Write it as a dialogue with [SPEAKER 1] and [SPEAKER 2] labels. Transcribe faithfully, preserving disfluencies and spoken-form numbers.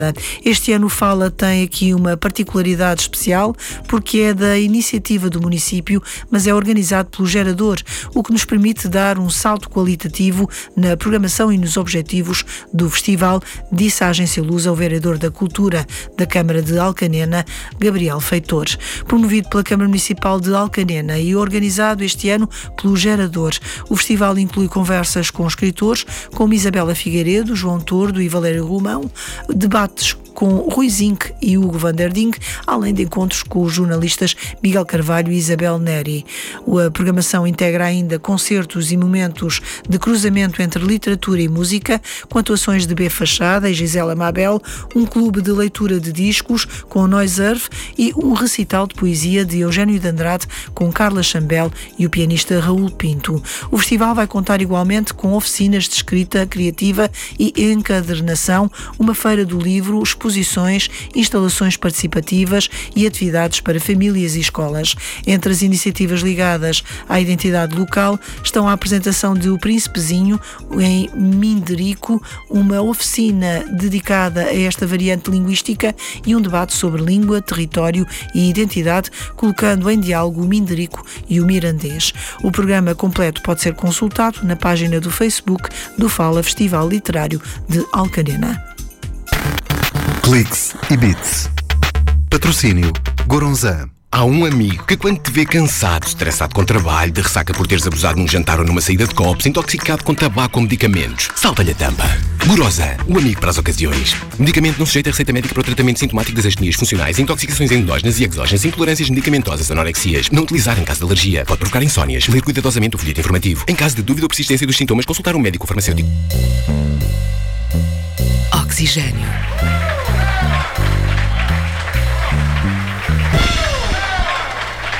[SPEAKER 1] Este ano o Fala tem aqui uma particularidade especial porque é da iniciativa do município, mas é organizado pelo Gerador, o que nos permite dar um salto qualitativo na programação e nos objetivos do festival, disse à Agência Lusa o vereador da Cultura da Câmara de Alcanena, Gabriel Feitor. Promovido pela Câmara Municipal de Alcanena e organizado este ano pelo Gerador, o festival inclui conversas com escritores como Isabela Figueiredo, João Tordo e Valério Romão, debate com Rui Zinck e Hugo van der Ding, além de encontros com os jornalistas Miguel Carvalho e Isabel Neri. A programação integra ainda concertos e momentos de cruzamento entre literatura e música, com atuações de B. Fachada e Gisela Mabel, um clube de leitura de discos com Noise Earth e um recital de poesia de Eugênio de Andrade com Carla Chambel e o pianista Raul Pinto. O festival vai contar igualmente com oficinas de escrita criativa e encadernação, uma feira do livro, exposições, instalações participativas e atividades para famílias e escolas. Entre as iniciativas ligadas à identidade local estão a apresentação de O Príncipezinho em Minderico, uma oficina dedicada a esta variante linguística e um debate sobre língua, território e identidade, colocando em diálogo o Minderico e o mirandês. O programa completo pode ser consultado na página do Facebook do Fala Festival Literário de Alcanena.
[SPEAKER 2] Cliques e Beats. Patrocínio Goronzan.
[SPEAKER 3] Há um amigo que quando te vê cansado, estressado com trabalho, de ressaca por teres abusado num jantar ou numa saída de copos, intoxicado com tabaco ou medicamentos, salta-lhe a tampa. Goronzan, o amigo para as ocasiões. Medicamento não sujeito a receita médica para o tratamento sintomático das astenias funcionais, intoxicações endógenas e exógenas, intolerâncias medicamentosas, anorexias. Não utilizar em caso de alergia. Pode provocar insónias. Ler cuidadosamente o folheto informativo. Em caso de dúvida ou persistência dos sintomas, consultar um médico ou farmacêutico.
[SPEAKER 4] Oxigênio.